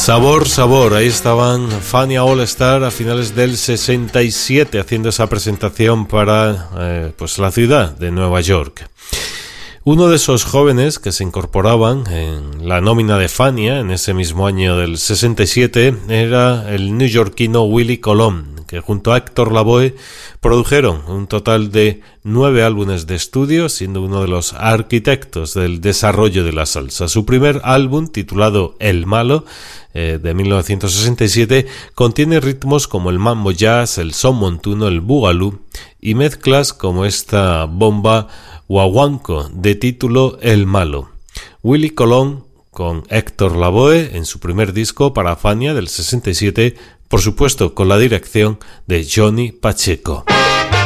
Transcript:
Sabor, sabor, ahí estaban Fania All Star a finales del 67 haciendo esa presentación para pues la ciudad de Nueva York. Uno de esos jóvenes que se incorporaban en la nómina de Fania en ese mismo año del 67 era el neoyorquino Willie Colón, que junto a Héctor Lavoe produjeron un total de 9 álbumes de estudio, siendo uno de los arquitectos del desarrollo de la salsa. Su primer álbum, titulado El Malo, de 1967, contiene ritmos como el mambo jazz, el son montuno, el boogaloo y mezclas como esta bomba guaguanco de título El Malo. Willie Colón con Héctor Lavoe en su primer disco para Fania del 67, por supuesto con la dirección de Johnny Pacheco.